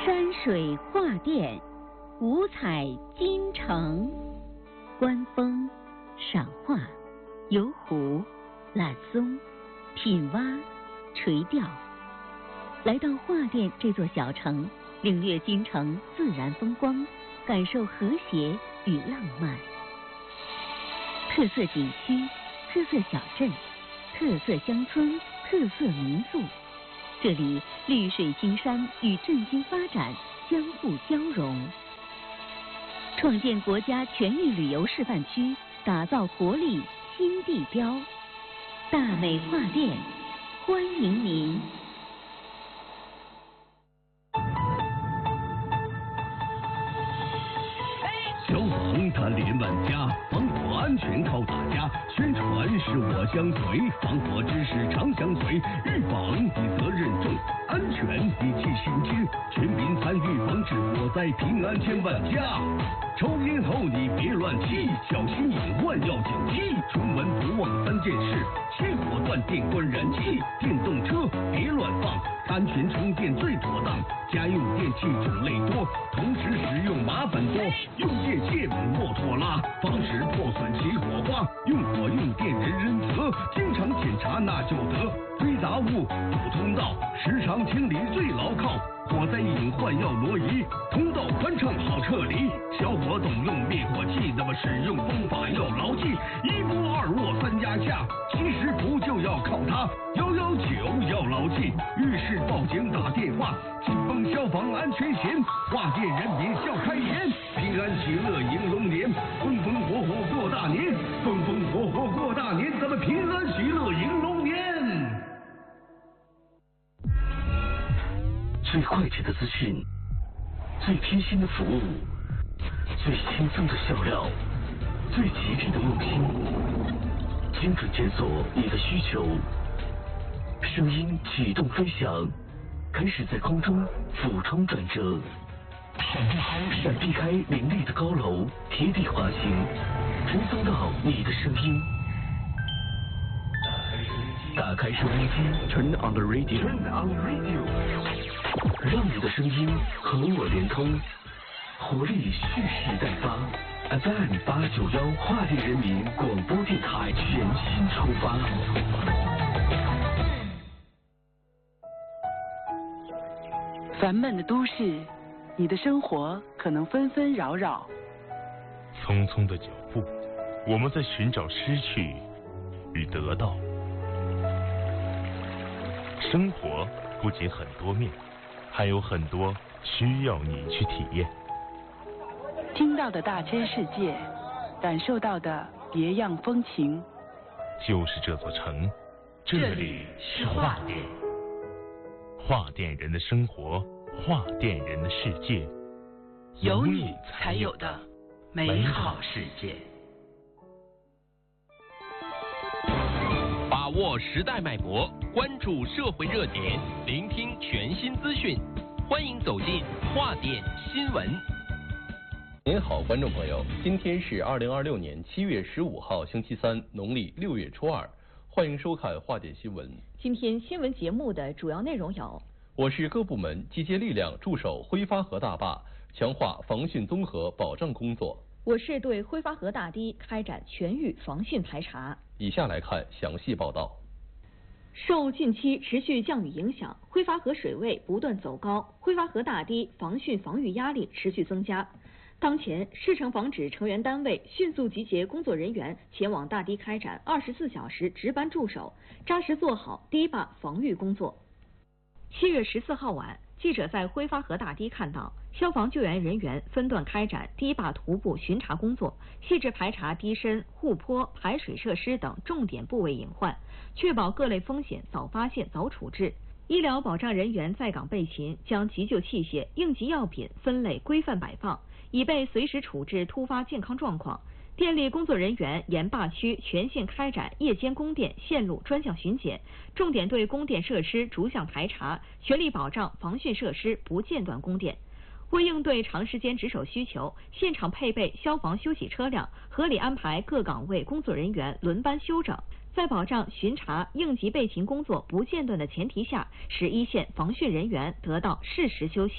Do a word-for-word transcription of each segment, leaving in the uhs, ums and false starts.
山水画殿，五彩金城。观风、赏画、游湖、揽松、品蛙、垂钓。来到画殿这座小城，领略京城自然风光，感受和谐与浪漫。特色景区、特色小镇、特色乡村、特色民宿，这里绿水青山与振兴发展相互交融，创建国家全域旅游示范区，打造活力新地标。大美画殿，欢迎您。 消防它连万家，防火安全靠大家。宣传是我相随，防火知识常相随。预防你责任重，安全你记心惊。全民参与防治火灾，平安千万家。抽烟后你别乱吸，小心隐患要警惕。出门不忘三件事：熄火、断电、关燃气。电动车别乱放，安全充电最妥当。家用电器种类多，同时使用麻烦多。用电线莫拖拉，防止破损起火花。用火用电人人责，经常检查那就得。堆杂物堵通道，时常清理最牢靠。火灾隐患要挪移，通道宽敞好撤离。小伙懂用灭火器，那么使用方法要牢记：一摸二握三压下，其实不就要靠它。幺幺九要牢记，遇事报警打电话。紧绷消防安全险，画店人民笑开颜。平安喜乐迎龙年，风风火火过大年，风风火火过大年，咱们平安喜乐迎龙年。 最快捷的资讯，最贴心的服务，最轻松的笑料，最吉利的用心，精准检索你的需求。声音启动飞翔，开始在空中俯冲转折，闪避开林立的高楼，贴地滑行，追踪到你的声音。打开收音机 ，Turn on the radio，Turn on the radio。让你的声音和我连通，活力蓄势待发。F M 八九幺画店人民广播电台全新出发。 烦闷的都市，你的生活可能纷纷扰扰。 匆匆的脚步，我们在寻找失去与得到。生活不仅很多面，还有很多需要你去体验。 听到的大千世界，感受到的别样风情。 就是这座城，这里是画店。画店人的生活，画店人的世界， 有你才有的美好世界。 把握时代脉搏，关注社会热点，聆听全新资讯，欢迎走进画店新闻。 您好，观众朋友，今天是二零二六年七月十五号，星期三，农历六月初二，欢迎收看画店新闻。 今天新闻节目的主要内容有： 我市各部门集结力量驻守挥发河大坝，强化防汛综合保障工作。 我市对挥发河大堤开展全域防汛排查。 以下来看详细报道。 受近期持续降雨影响，挥发河水位不断走高，挥发河大堤防汛防御压力持续增加。当前，市城防指成员单位迅速集结工作人员前往大堤开展二十四小时值班驻守，扎实做好堤坝防御工作。七月十四号晚，记者在挥发河大堤看到，消防救援人员分段开展堤坝徒步巡查工作，细致排查堤身、护坡、排水设施等重点部位隐患，确保各类风险早发现、早处置。医疗保障人员在岗备勤，将急救器械、应急药品分类规范摆放，以备随时处置突发健康状况。电力工作人员沿坝区全线开展夜间供电线路专项巡检，重点对供电设施逐项排查，全力保障防汛设施不间断供电。为应对长时间值守需求，现场配备消防休息车辆，合理安排各岗位工作人员轮班休整，在保障巡查、应急备勤工作不间断的前提下，使一线防汛人员得到适时休息。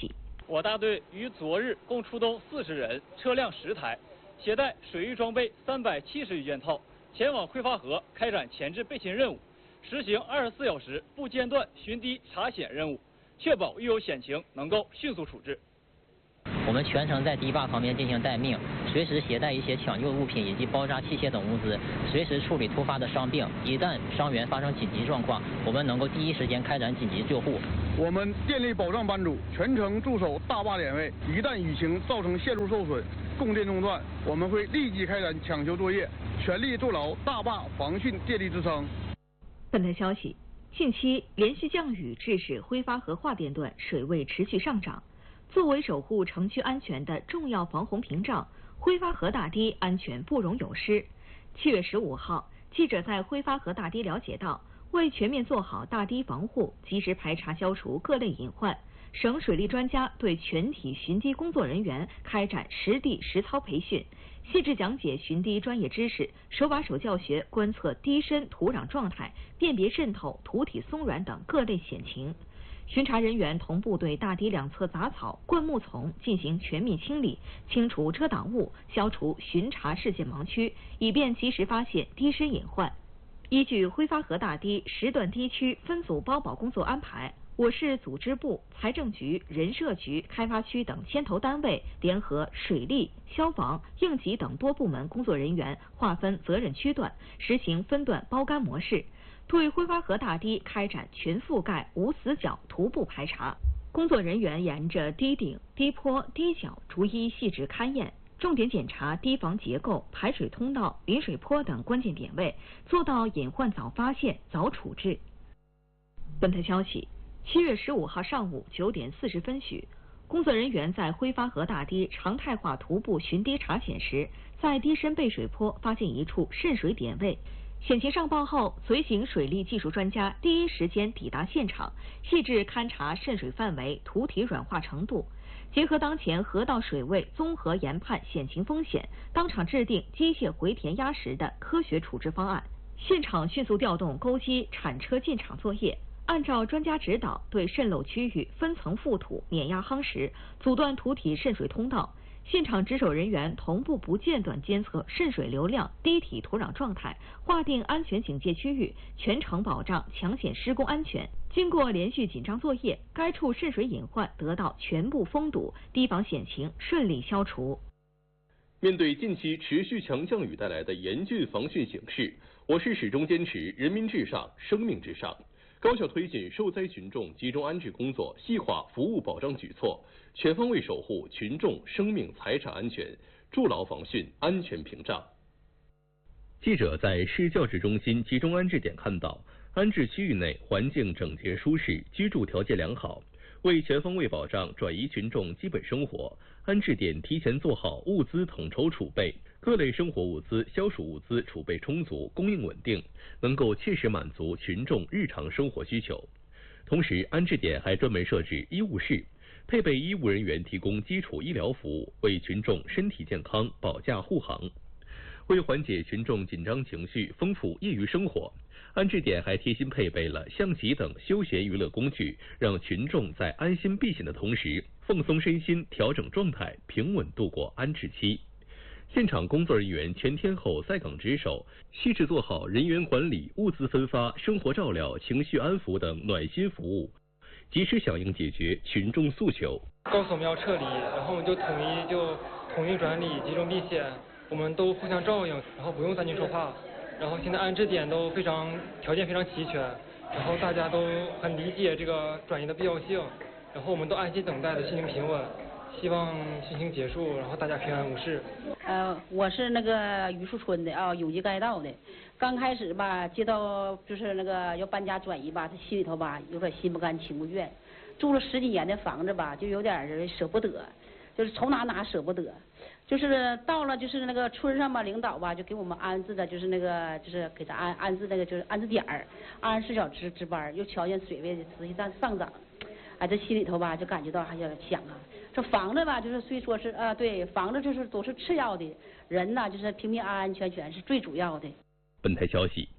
我大队于昨日共出动四十人，车辆十台，携带水域装备三百七十余件套，前往挥发河开展前置备勤任务，实行二十四小时不间断巡堤查险任务，确保遇有险情能够迅速处置。 我们全程在堤坝旁边进行待命，随时携带一些抢救物品以及包扎器械等物资，随时处理突发的伤病。一旦伤员发生紧急状况，我们能够第一时间开展紧急救护。 我们电力保障班组全程驻守大坝点位，一旦雨情造成线路受损、供电中断，我们会立即开展抢修作业，全力筑牢大坝防汛电力支撑。 本台消息，近期连续降雨致使挥发河化电段水位持续上涨。作为守护城区安全的重要防洪屏障，挥发河大堤安全不容有失。七月十五号，记者在挥发河大堤了解到，为全面做好大堤防护，及时排查消除各类隐患，省水利专家对全体巡堤工作人员开展实地实操培训，细致讲解巡堤专业知识，手把手教学观测堤身土壤状态，辨别渗透、土体松软等各类险情。巡查人员同步对大堤两侧杂草、灌木丛进行全面清理，清除遮挡物，消除巡查视线盲区，以便及时发现堤身隐患。依据挥发河大堤十段堤区分组包保工作安排，我市组织部、财政局、人社局、开发区等牵头单位联合水利、消防、应急等多部门工作人员，划分责任区段，实行分段包干模式，对挥发河大堤开展全覆盖、无死角徒步排查。工作人员沿着堤顶、堤坡、堤角逐一细致勘验，重点检查堤防结构、排水通道、引水坡等关键点位，做到隐患早发现、早处置。本台消息，七月十五号上午九点四十分许，工作人员在挥发河大堤常态化徒步巡堤查险时，在堤身背水坡发现一处渗水点位。险情上报后，随行水利技术专家第一时间抵达现场，细致勘察渗水范围、土体软化程度，结合当前河道水位综合研判险情风险，当场制定机械回填压实的科学处置方案。现场迅速调动钩机、铲车进场作业，按照专家指导，对渗漏区域分层覆土、碾压夯实，阻断土体渗水通道。现场值守人员同步不间断监测渗水流量、堤体土壤状态，划定安全警戒区域，全程保障抢险施工安全。经过连续紧张作业，该处渗水隐患得到全部封堵，堤防险情顺利消除。 面对近期持续强降雨带来的严峻防汛形势，我市始终坚持人民至上、生命至上，高效推进受灾群众集中安置工作细化服务保障举措，全方位守护群众生命财产安全，筑牢防汛安全屏障。记者在市教职中心集中安置点看到，安置区域内环境整洁舒适，居住条件良好。为全方位保障转移群众基本生活，安置点提前做好物资统筹储备，各类生活物资、消暑物资储备充足，供应稳定，能够切实满足群众日常生活需求。同时，安置点还专门设置医务室，配备医务人员提供基础医疗服务，为群众身体健康保驾护航。为缓解群众紧张情绪，丰富业余生活，安置点还贴心配备了象棋等休闲娱乐工具，让群众在安心避险的同时，放松身心，调整状态，平稳度过安置期。现场工作人员全天候在岗值守，细致做好人员管理、物资分发、生活照料、情绪安抚等暖心服务，及时响应解决群众诉求。 告诉我们要撤离，然后我们就统一就统一转理，集中避险，我们都互相照应，然后不用三军说话。然后现在安置点都非常条件非常齐全，然后大家都很理解这个转移的必要性，然后我们都安心等待的心情平稳，希望汛情结束，然后大家平安无事。 呃，我是那个榆树村的啊，有机街道的。刚开始吧，接到就是那个要搬家转移吧，他心里头吧有点心不甘情不愿。住了十几年的房子吧，就有点舍不得，就是从哪哪舍不得。就是到了就是那个村上吧，领导吧就给我们安置的，就是那个就是给咱安安置那个就是安置点儿，二十四小时值班，又瞧见水位的持续在上涨，哎，这心里头吧就感觉到还有点想啊，这房子吧就是虽说是啊、呃、对，房子就是都是次要的，人呢就是平平安安全全是最主要的。 本台消息，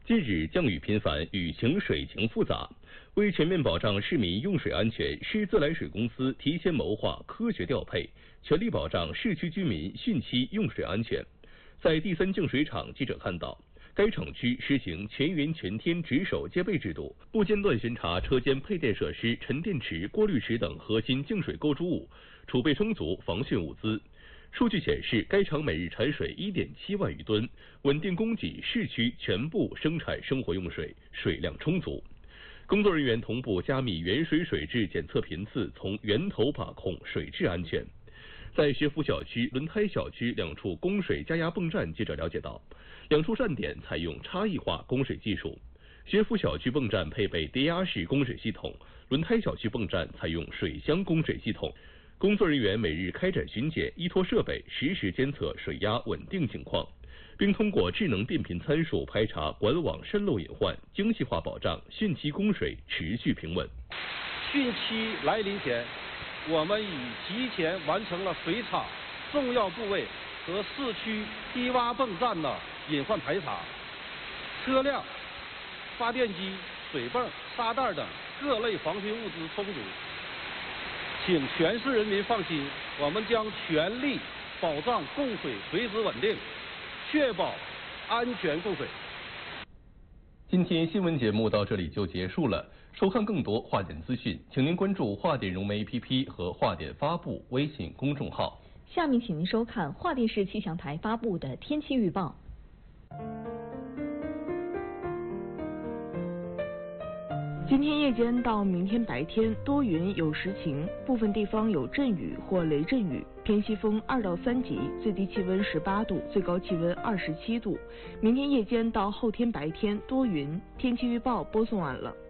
近日降雨频繁，雨情水情复杂。为全面保障市民用水安全，市自来水公司提前谋划、科学调配，全力保障市区居民汛期用水安全。在第三净水厂，记者看到，该厂区实行全员全天值守戒备制度，不间断巡查车间配电设施、沉淀池、过滤池等核心净水构筑物，储备充足防汛物资。数据显示，该厂每日产水 一点七万余吨，稳定供给市区全部生产生活用水，水量充足。工作人员同步加密原水水质检测频次，从源头把控水质安全。在学府小区、轮胎小区两处供水加压泵站，记者了解到，两处站点采用差异化供水技术。学府小区泵站配备叠压式供水系统，轮胎小区泵站采用水箱供水系统。工作人员每日开展巡检，依托设备实时监测水压稳定情况，并通过智能变频参数排查管网渗漏隐患，精细化保障汛期供水持续平稳。 汛期来临前，我们已提前完成了水厂重要部位和市区低洼泵站的隐患排查，车辆、发电机、水泵、沙袋等各类防汛物资充足。请全市人民放心，我们将全力保障供水垂直稳定，确保安全供水。 今天新闻节目到这里就结束了。收看更多华点资讯，请您关注华点融媒 A P P 和华点发布微信公众号。 下面请您收看华电市气象台发布的天气预报。 今天夜间到明天白天多云有时晴，部分地方有阵雨或雷阵雨，偏西风二到三级，最低气温十八度，最高气温二十七度。明天夜间到后天白天多云。天气预报播送完了。